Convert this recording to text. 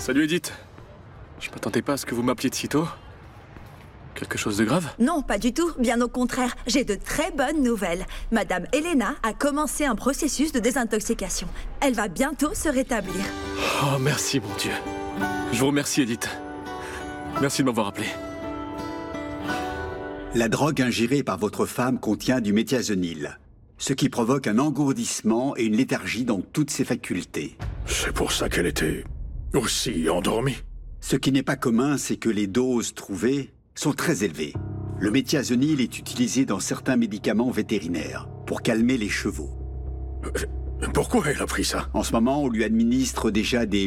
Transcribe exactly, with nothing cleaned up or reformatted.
Salut Edith. Je m'attendais pas à ce que vous m'appeliez de sitôt. Quelque chose de grave? Non, pas du tout. Bien au contraire, j'ai de très bonnes nouvelles. Madame Elena a commencé un processus de désintoxication. Elle va bientôt se rétablir. Oh, merci mon Dieu. Je vous remercie Edith. Merci de m'avoir appelé. La drogue ingérée par votre femme contient du méthiazonil, ce qui provoque un engourdissement et une léthargie dans toutes ses facultés. C'est pour ça qu'elle était aussi endormie. Ce qui n'est pas commun, c'est que les doses trouvées sont très élevées. Le méthiazonil est utilisé dans certains médicaments vétérinaires pour calmer les chevaux. Pourquoi elle a pris ça? En ce moment, on lui administre déjà des